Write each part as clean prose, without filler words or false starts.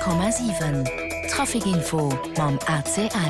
100,7 Trafikinfo mam ACL.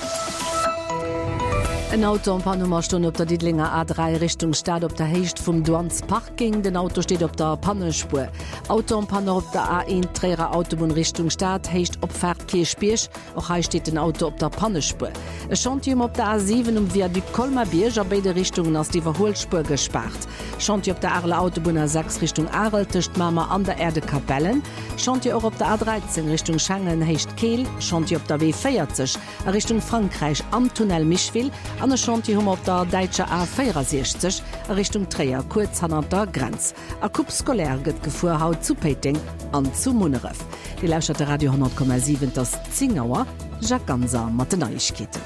Ein Auto am Panummerstunde op der Diedlinger A3 Richtung Stadt op der Hecht vum Duans Parking. Den Auto steht op der Pannespur. Auto am Panner op der A1 Träger Autobahn Richtung Stadt hecht opfährt Kirchbiersch. Auch hier steht ein Auto op der Pannespur. Es Chantium op der A7 Viadukt Kolmar-Biersch auf beide Richtungen aus die Verholspur gesperrt. Chantium op der Arle Autobahn A6 Richtung Arel tischt Mama an der Erde Kapellen. Chantium auch op der A13 Richtung Schengen hecht Kehl. Chantium op der W40 Richtung Frankreich am Tunnel Mischwil. An der Chantium op der Deitscher A64 Richtung Träger kurz an der Grenz. A Coupe skolär gëtt gefuhr haut zu Peting an zu Munneref. Die lauscherte Radio 10,7 das Zingauer Jacques Ganser Mateneichkete.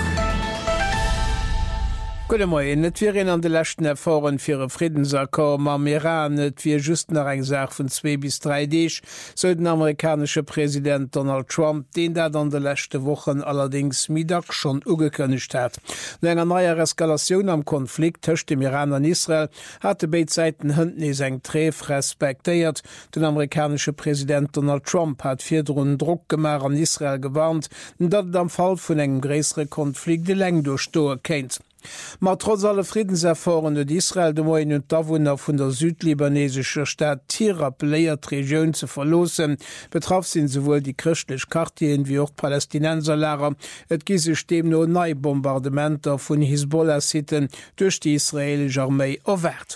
net wie an de lächten erfoen fir e Friedensakkor am Iran net wie just nach eng Sach vun 2 bis 3 Deeg so den amerikanische Präsident Donald Trump, den dat an de lächte Wochen allerdings Midag schon ugekënnecht hat. No enger neuer Eskalation am Konflikt töcht dem Iran an Israel hat de Beitseiten hëndnis eng Treef respektéiert. Den amerikanische Präsident Donald Trump hat firrun Druck gemar an Israel gewarnt, dat am Fall vun engem gräsere Konflikt de Läng durchstoer kennt. Ma trotz alle Friedenserfahren et Israel de Moien und Dawunner vun der südlibanesischer Stadt Tir beléiert Regionun ze verlosen, betraff sinn sowohl die christlech Kartien wie auch Palästinenserlärer. Et gi sech dem no Neibombardementer vun Hisbollah-Siten durch die israelische Armee erwert.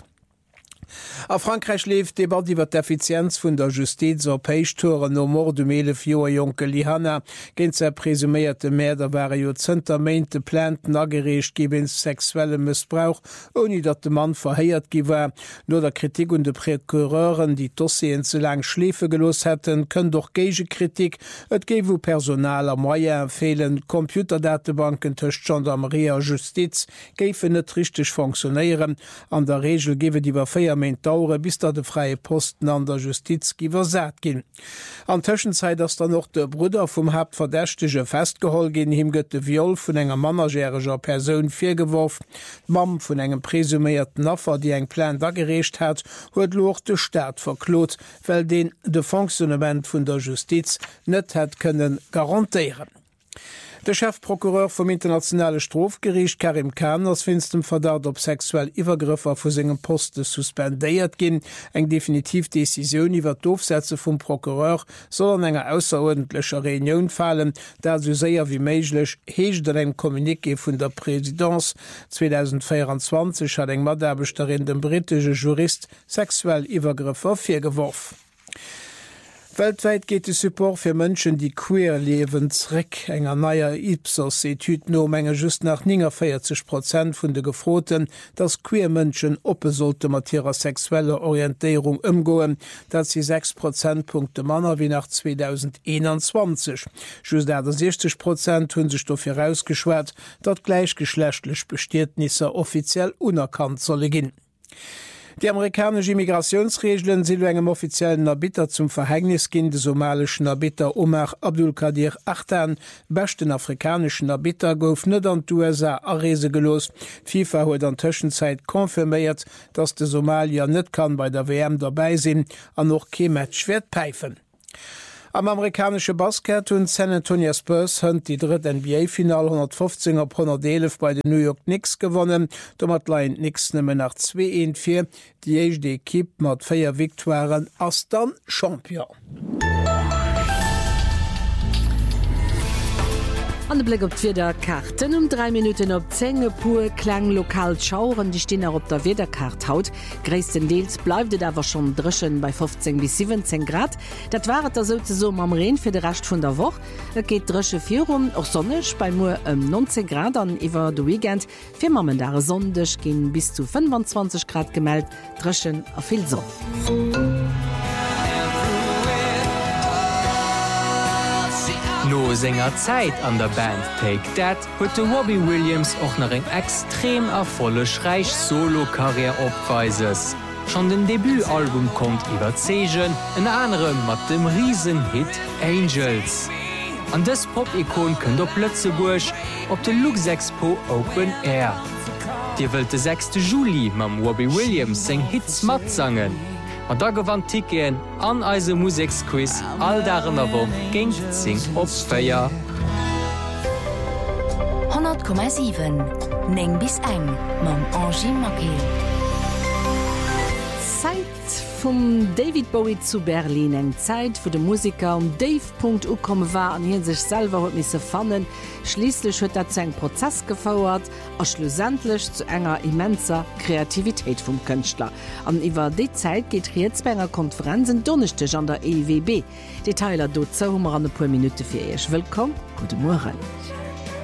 A Frankreich lebt debat iwwer d'Effizienz vun der Justiz op Peichtore no Mord um 11 Joer Jonke Lihanna géint ze presumierte Mäder wäre jo Ztermeinte Planten agerecht gibens sexuelle Missbrauch, oni dat de Mann verheiert giwer. No der Kritik und de Prokureuren, die Dossien zu lang Schläfe gelos hätten, können doch gege Kritik. Et ge wo Personal am Moier empfehlen, Computerdatebanken töcht Gendarmerie a Justiz géiffen net richtig funktionieren. An der Regel gewe diewer 4 Daure bis da de freie Posten an der Justiz giwersät gin. An Tëschenzeit ass da noch de Bruder vum Hauptverdächtege festgehol gin, him gëtt de Viol vun enger managereger Persoun firgeworfen. Mam vun engem presumierten Naffer, die eng Plan da gerecht hat, huet loch de Staat verklot, well den de Fonctionnement vun der Justiz net het kënnen garantiieren. Der Chefprokureur vom internationale Strafgericht Karim Khan aus finstem Verdacht op sexuell Übergriffer vu segem Poste suspendéiert gin. Eng definitiv Decision iwwer d'Ofsätze vum Prokureur soll an enger ausserordentlicher Reunion fallen, da so séier wie méiglech heecht eng Kommuniké vun der Präsidentz 2024 hat eng Madabechterin dem britische Jurist sexuell Übergriffer firgeworfen. Weltweit geht es Support für Menschen, die queer leben, zurück. Enger neuer Ipsos-Etüt no Menge just nach 49% von den Gefroten, dass queer Menschen oppe sollte mit ihrer sexueller Orientierung umgehen, dass sie 6 Prozentpunkte Männer wie nach 2021. Just 60% haben sich dafür herausgeschwert, dass gleichgeschlechtliche Bestätnisse offiziell unerkannt sollen gehen. Die amerikanische Immigrationsregeln sind engem offiziellen Erbieter zum Verhängnis gin de somalischen Erbieter Omar Abdulkadir Achtan, besten afrikanischen Erbieter gouf net an USA Arese gelos. FIFA huet an Tschenzeit konfirmiert, dass de Somalier net kann bei der WM dabei sinn, an noch kein Match wird pfeifen. Am amerikanische Basket und San Antonio Spurs hunt die dritte NBA-Final 115/111 bei den New York Knicks gewonnen. Dommer leint Knicks nëmme nach 2-1-4. Die HD Kipp mat 4 Viktoiren ass dann Champion. An den Blick op d'Wieder Karten 3 Minuten op Zenge pur klang lokal schauren, die stehen op der Wederkart haut. Größtenteils bleibt es aber schon drschen bei 15 bis 17 Grad. Das war da so am Rhein für den Rest von der Woche. Es geht drsche 4 auch sonnisch bei nur 19 Grad an über den Weekend. Für momentare Sonntag gehen bis zu 25 Grad gemeldet, drschen auf viel Sonne. No senger Zeit an der Band Take That huet de Robbie Williams och nach eng extrem erfollech reich Solokarriere opweises. Schon den Debütalbum kommt iwwer Zegen, en anderem mat dem Riesenhit Angels. An des Pop-Ikon kën der Plötzeburg op de Lux Expo Open Air. Dir wëlt de 6. Juli mam Robbie Williams seng Hits mat sangen. Und da gewann Tiken an eise Musiksquiz all darin wo ging sing opsfeier. 100,7 Neng bis eng mam Angie Mackey. Zeit vum David Bowie zu Berlin eng Zeit wo de Musiker Dave.u komme war an hin sich selber huet misse fannen. Schließlich huet dat eng Prozess gefauerert a schlussendlich zu enger immenser Kreativität vum Künstler. An iwwer de Zeit geht Rietsbenger Konferenzen donnechtech an der EWB. Detailer do 200 an pu Minute fir eich. Willkommen, gute Morgen.